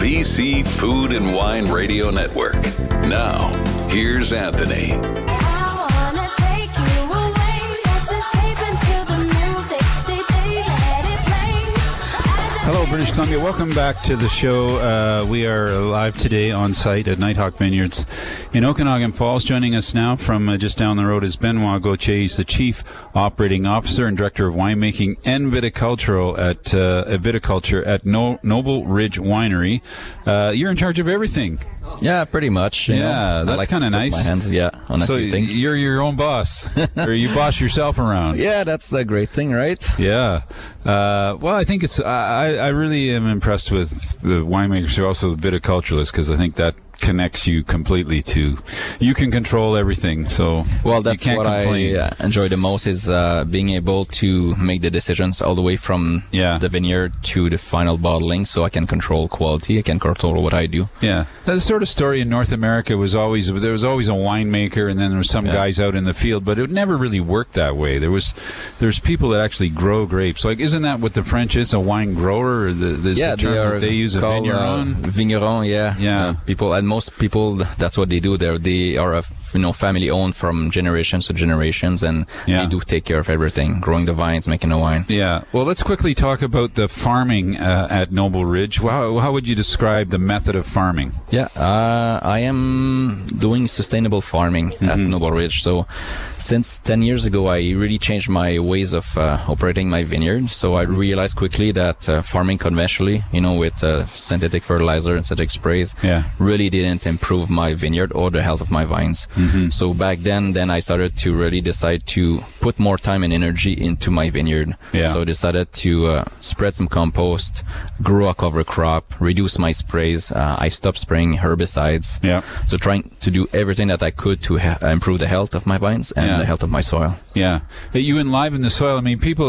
BC Food and Wine Radio Network. Now, here's Anthony. Hello, British Columbia. Welcome back to the show. We are live today on site at Nighthawk Vineyards in Okanagan Falls. Joining us now from just down the road is Benoit Gauthier. He's the Chief Operating Officer and Director of Winemaking and Viticulture at Noble Ridge Winery. You're in charge of everything. Yeah, pretty much. Yeah, that's kind of nice. My hands, on a few things. So you're your own boss, or you boss yourself around. Yeah, that's the great thing, right? Yeah. Well, I think it's. I really am impressed with the winemakers who are also the viticulturists, because I think that connects you completely to. You can control everything, so that's you can't what complain. I enjoy the most is being able to make the decisions all the way from the vineyard to the final bottling, so I can control quality. I can control what I do. Yeah, that sort of story in North America was always a winemaker, and then there were some guys out in the field, but it never really worked that way. There's people that actually grow grapes. Like, isn't that what the French is? A wine grower? Or the term they use, a vigneron. Vigneron, yeah. People, and most people, that's what they do. They are family owned from generations to generations, and they do take care of everything, growing the vines, making the wine. Yeah. Well, let's quickly talk about the farming at Noble Ridge. How would you describe the method of farming? Yeah, I am doing sustainable farming at Noble Ridge. So since 10 years ago, I really changed my ways of operating my vineyard. So I realized quickly that farming conventionally, with synthetic fertilizer and synthetic sprays, really didn't improve my vineyard or the health of my vines. So back then I started to really decide to put more time and energy into my vineyard. So I decided to spread some compost, grow a cover crop, reduce my sprays. I stopped spraying herbicides. So trying to do everything that I could to improve the health of my vines and the health of my soil. Yeah. You enliven the soil. I mean, people